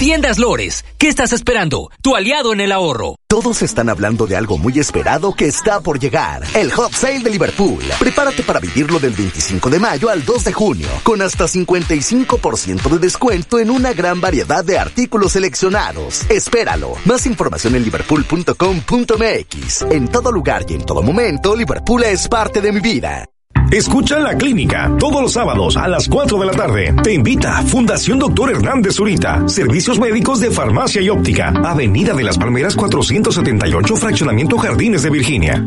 Tiendas Lores, ¿qué estás esperando? Tu aliado en el ahorro. Todos están hablando de algo muy esperado que está por llegar. El Hot Sale de Liverpool. Prepárate para vivirlo del 25 de mayo al 2 de junio, con hasta 55% de descuento en una gran variedad de artículos seleccionados. Espéralo. Más información en liverpool.com.mx. En todo lugar y en todo momento, Liverpool es parte de mi vida. Escucha La Clínica todos los sábados a las 4 de la tarde. Te invita Fundación Dr. Hernández Zurita. Servicios médicos de farmacia y óptica. Avenida de las Palmeras 478, Fraccionamiento Jardines de Virginia.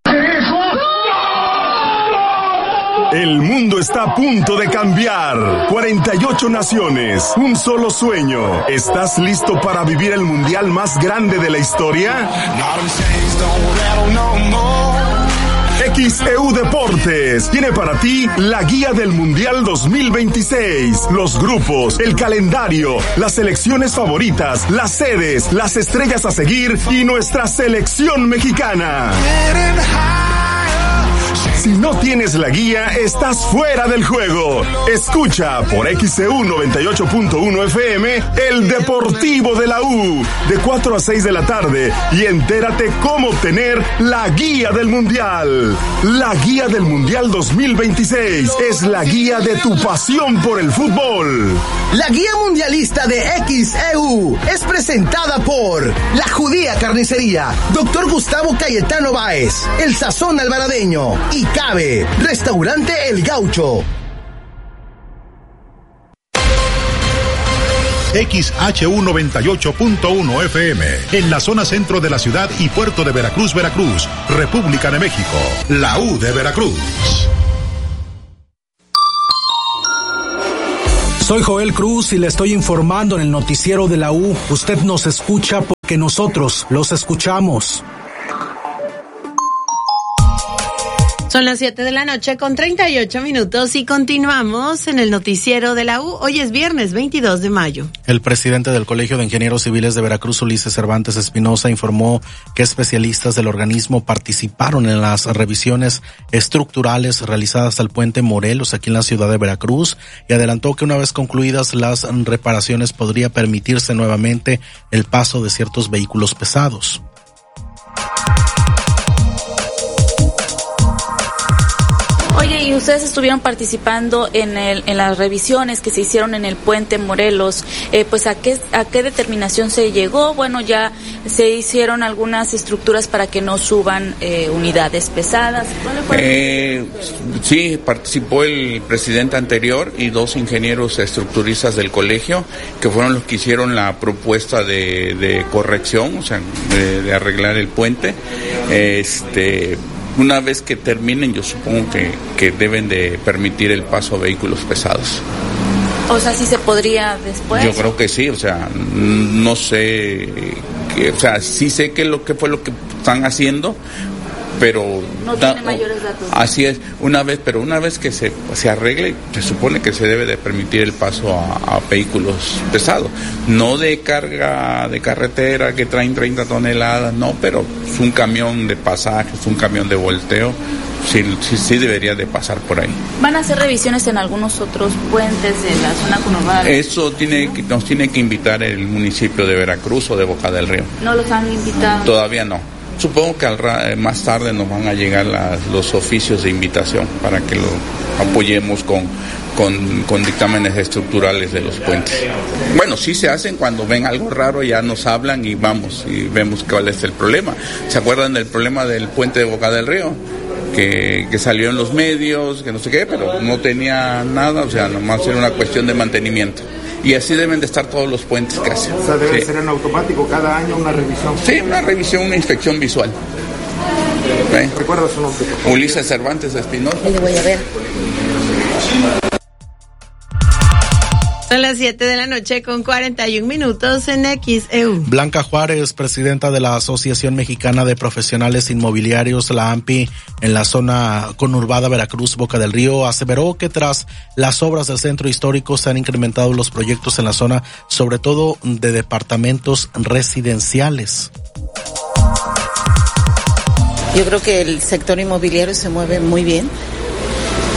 El mundo está a punto de cambiar. 48 naciones, un solo sueño. ¿Estás listo para vivir el mundial más grande de la historia? XEU Deportes tiene para ti la guía del Mundial 2026, los grupos, el calendario, las selecciones favoritas, las sedes, las estrellas a seguir y nuestra selección mexicana. Si no tienes la guía, estás fuera del juego. Escucha por XEU 98.1 FM el Deportivo de la U de 4 a 6 de la tarde y entérate cómo obtener la guía del Mundial. La guía del Mundial 2026 es la guía de tu pasión por el fútbol. La guía mundialista de XEU es presentada por La Judía Carnicería, Dr. Gustavo Cayetano Báez, El Sazón Alvaradeño y Cabe, Restaurante El Gaucho. XHU 98.1 FM, en la zona centro de la ciudad y puerto de Veracruz, Veracruz, República de México, la U de Veracruz. Soy Joel Cruz y le estoy informando en el noticiero de la U. Usted nos escucha porque nosotros los escuchamos. Son las 7 de la noche con 38 minutos y continuamos en el noticiero de la U. Hoy es viernes 22 de mayo. El presidente del Colegio de Ingenieros Civiles de Veracruz, Ulises Cervantes Espinosa, informó que especialistas del organismo participaron en las revisiones estructurales realizadas al puente Morelos aquí en la ciudad de Veracruz y adelantó que una vez concluidas las reparaciones podría permitirse nuevamente el paso de ciertos vehículos pesados. Oye, y ustedes estuvieron participando en las revisiones que se hicieron en el puente Morelos, pues ¿a qué determinación se llegó? Bueno, ya se hicieron algunas estructuras para que no suban unidades pesadas. Sí, participó el presidente anterior y 2 ingenieros estructuristas del colegio, que fueron los que hicieron la propuesta de corrección, o sea, de arreglar el puente. Una vez que terminen, yo supongo que deben de permitir el paso a vehículos pesados. O sea, ¿sí se podría después? Yo creo que sí, o sea, no sé, sí sé qué fue lo que están haciendo, pero no tiene mayores datos. Así es, una vez que se arregle, se supone que se debe de permitir el paso a vehículos pesados, no de carga de carretera que traen 30 toneladas, no, pero es un camión de pasajes, un camión de volteo, sí debería de pasar por ahí. ¿Van a hacer revisiones en algunos otros puentes de la zona conurbada? Eso nos tiene que invitar el municipio de Veracruz o de Boca del Río. ¿No los han invitado? Todavía no. Supongo que más tarde nos van a llegar los oficios de invitación para que lo apoyemos con dictámenes estructurales de los puentes. Bueno, sí se hacen cuando ven algo raro, ya nos hablan y vamos y vemos cuál es el problema. ¿Se acuerdan del problema del puente de Boca del Río? Que salió en los medios, que no sé qué, pero no tenía nada, o sea, nomás era una cuestión de mantenimiento. Y así deben de estar todos los puentes que hacen. O sea, debe ser en automático cada año una revisión. Sí, una revisión, una inspección visual. ¿Recuerda su nombre? Ulises Cervantes Espinosa. Le voy a ver. Son las 7 de la noche con 41 minutos en XEU. Blanca Juárez, presidenta de la Asociación Mexicana de Profesionales Inmobiliarios, la AMPI, en la zona conurbada Veracruz, Boca del Río, aseveró que tras las obras del centro histórico se han incrementado los proyectos en la zona, sobre todo de departamentos residenciales. Yo creo que el sector inmobiliario se mueve muy bien.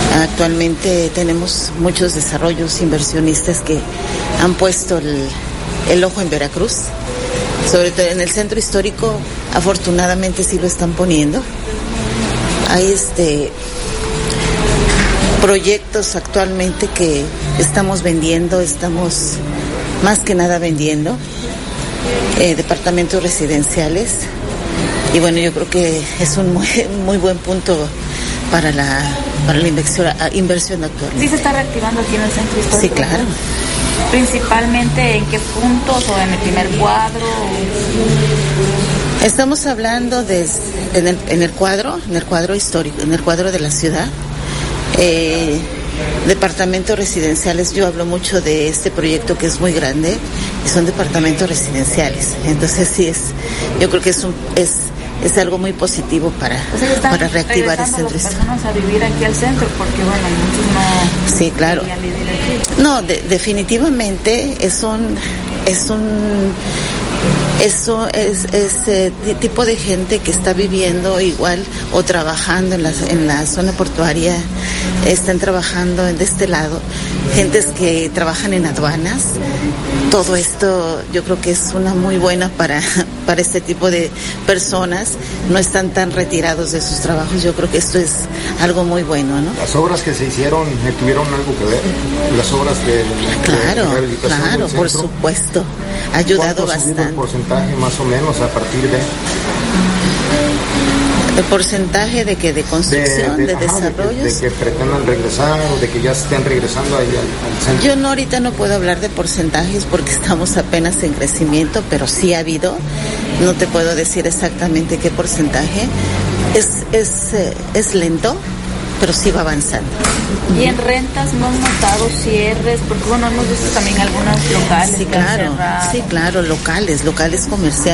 Actualmente tenemos muchos desarrollos, inversionistas que han puesto el ojo en Veracruz. Sobre todo en el centro histórico, afortunadamente sí lo están poniendo. Hay proyectos actualmente que estamos vendiendo, estamos más que nada vendiendo departamentos residenciales, y bueno, yo creo que es un muy buen punto para la inversión actual. ¿Sí se está reactivando aquí en el centro histórico? Sí, claro. ¿Principalmente en qué puntos o en el primer cuadro? Estamos hablando en el cuadro histórico, en el cuadro de la ciudad. Departamentos residenciales, yo hablo mucho de este proyecto que es muy grande y son departamentos residenciales. Entonces sí yo creo que es algo muy positivo para reactivar el centro. Las personas a vivir aquí al centro, porque bueno, muchos no. Sí, claro. No, definitivamente es tipo de gente que está viviendo igual o trabajando en la zona portuaria, están trabajando de este lado, gentes que trabajan en aduanas. Todo esto yo creo que es una muy buena para este tipo de personas, no están tan retirados de sus trabajos. Yo creo que esto es algo muy bueno, ¿no? Las obras que se hicieron tuvieron algo que ver, las obras de rehabilitación. Claro, por supuesto, ha ayudado bastante. ¿El porcentaje más o menos a partir de? ¿El porcentaje de que de construcción, de desarrollos? De que pretendan regresar o de que ya estén regresando ahí al centro. Yo ahorita no puedo hablar de porcentajes porque estamos apenas en crecimiento, pero sí ha habido. No te puedo decir exactamente qué porcentaje. Es lento, pero sí va avanzando. ¿Y en rentas no han notado cierres? Porque bueno, hemos visto también algunos locales. Sí, claro, locales comerciales.